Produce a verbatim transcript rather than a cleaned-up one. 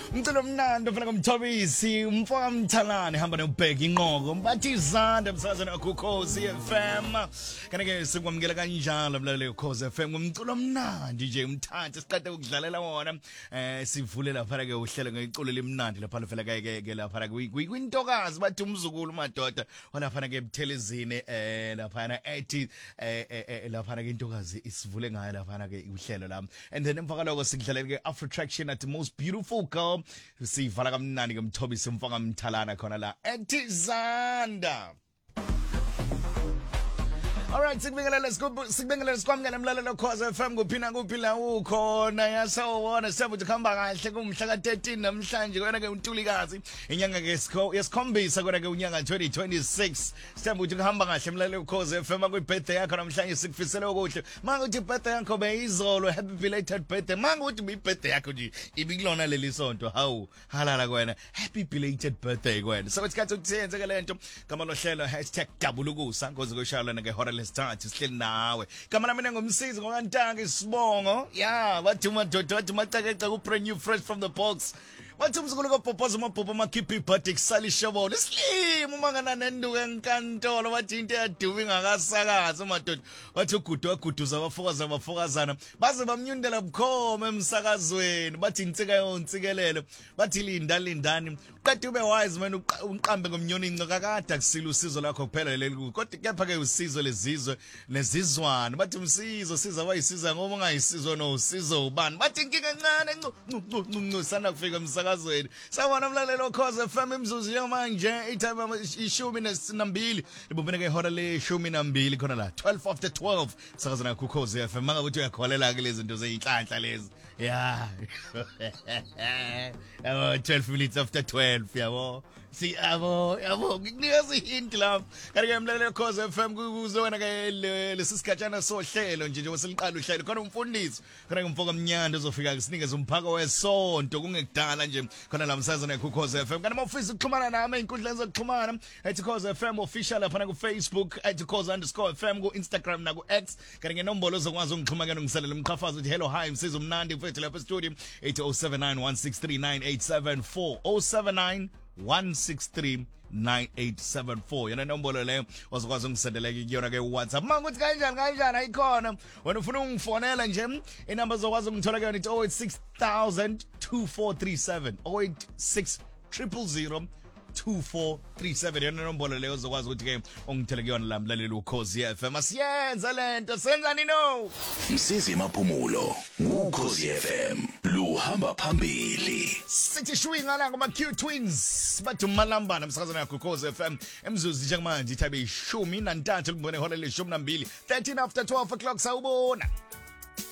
Mcelo mnando funa kumthobisi umfaka mthalane hamba nobheka inqoko mbathi izandla emsazweni akukhosi F M kanike sikwamukela kanjalo mlaleli ukhosi F M umculo mnandi nje umthathe siqede ukudlalela wona eh sivule lapha ke uhlelo ngeculo lemnandi lapha lofela ke ke lapha kwintokazi bathi umzukulu madoda walapha ke ebuthelezini eh lapha na ethi eh lapha ke intokazi isivule ngayo lapha ke uhlelo la and then emfaka lokho sikudlalela ke Afro Traction at the most beautiful girl sivala kamnandi ke mthobisi umfaka mthalana khona la ethi Zanda. Alright, sikubingelela sikubingelela sikwamukela mlalelo Khosi F M kuphina kuphi la ukhona yasawona sebuthi khamba kahle kumhla ka thirteen namhlanje kwena ke uNtulikazi inyanga ke yesikhombisa kwena ke unyanga twenty twenty-six sebuthi khamba kahle mlalelo Khosi F M ku birthday yakho namhlanje sikufisela okuhle manje uthi birthday yakho beyizolo happy belated birthday manje uthi bi birthday yakho nje ibikulona leli sonto hawu halala kwena happy belated birthday kwena so isikhathi ukuthenze ke lento kama lohlelo hashtag dabulukusa ngoze kushalana ke hora lesithathu sihleli nawe kama nami ngomsizi ngokantanga isibongo ya bathi madoda bathi macakece ku brand new fresh from the box wathi umzukulu kophopoza amabhubha amakhiphi birthday kusali shobolo slim umangana nenduka enkantolo wathi into yadubi ngakasakaza madoda wathi ugudu waguduza abafokaza abafokazana baze bamnyundela bukhoma emsakazweni bathi insika yontsikelelo bathi linda lindani qeda ube wise man uqambe ngomnyoni incoka kade akusila usizo lakho kuphela leli kodwa kepha ke usizo lezizwe nezizwana bathi umsizo siza wayisiza ngoba ungayisizo no usizo ubani bathi inkinga encane ncu ncu ncu sana kufika emsakazweni sawona mlalelo Khosi F M imzuzu yamanje itime ishumi nambili ibubene ke ihora leshumi nambili khona la twelve after twelve sakazana ku Khosi F M manga ukuthi uyakholela ke lezi zinto zeyinhlanhla lezi yeah twelve minutes after twelve yabo si abo yabo ngikunikeza ihint lapha kanike mlalelo Khosi F M kuzona ke lesisikhatshana sohlelo nje njengoba siliqala uhlelo khona umfundisi khona umfoka mnyanda uzofika kusinikeza umphako wesonto kungekudala nje khona la msazana ku Khosi F M kana mawufisa ukuxhumana nami inkundla zokuxhumana ethi Khosi F M official lapha ku Facebook ethi Khosi underscore F M ku Instagram na ku X kanike nombolo ozokwazi ungixhuma ke ngisalela umqhafazo uthi hello hi msizo mnandi mfethu lapha studio eight oh seven nine one six three nine eight seven four oh seven nine one six three nine eight seven four yana nombolo leyo ozokwazi ungisendela kuyona ke WhatsApp manje uthi kanjani kanjani ayikhona wena ufuna ungifonela nje inamba zokwazi ungithola kuyona ithi oh eight six thousand two four three seven oh eight six zero zero two four three seven yana nombolo leyo ozokwazi ukuthi ke ungithele kuyona la mlaleli uKhosi F M asiyenza lento senzani no msizi maphumulo uKhosi F M luhamba phambili sithi shwinga la ngoma Q Twins bathi malambana msakazana yakho Khosi F M emzuzu njengamanje ithabe ishumi nantathu kubone hola leshumi nambili thirteen after twelve o'clock sawubona.